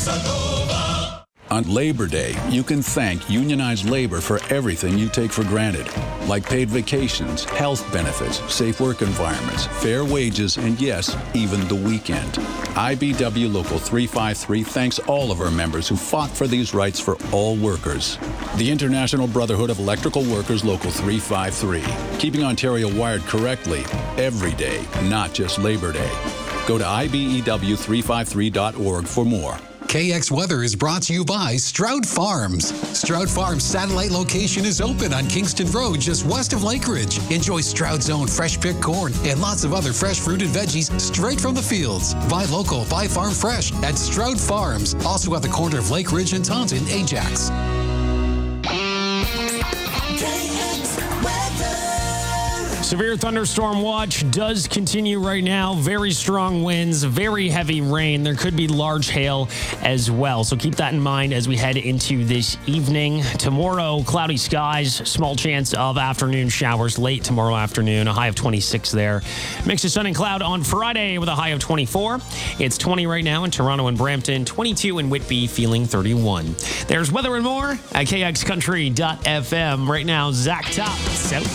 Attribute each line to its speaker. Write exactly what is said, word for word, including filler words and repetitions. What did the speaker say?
Speaker 1: On Labor Day, you can thank unionized labor for everything you take for granted, like paid vacations, health benefits, safe work environments, fair wages, and yes, even the weekend. I B W Local three five three thanks all of our members who fought for these rights for all workers. The International Brotherhood of Electrical Workers Local three five three, keeping Ontario wired correctly every day, not just Labor Day. Go to I B E W three five three dot org for more.
Speaker 2: K X Weather is brought to you by Stroud Farms. Stroud Farms' satellite location is open on Kingston Road, just west of Lakeridge. Enjoy Stroud's own fresh-picked corn and lots of other fresh fruit and veggies straight from the fields. Buy local, buy farm fresh at Stroud Farms. Also at the corner of Lakeridge and Taunton, Ajax.
Speaker 3: Severe thunderstorm watch does continue right now. Very strong winds, very heavy rain. There could be large hail as well. So keep that in mind as we head into this evening. Tomorrow, cloudy skies, small chance of afternoon showers late tomorrow afternoon, a high of twenty-six there. Mix of sun and cloud on Friday with a high of twenty-four. It's twenty right now in Toronto and Brampton, twenty-two in Whitby, feeling thirty-one. There's weather and more at K X Country dot F M. Right now, Zach Top, South.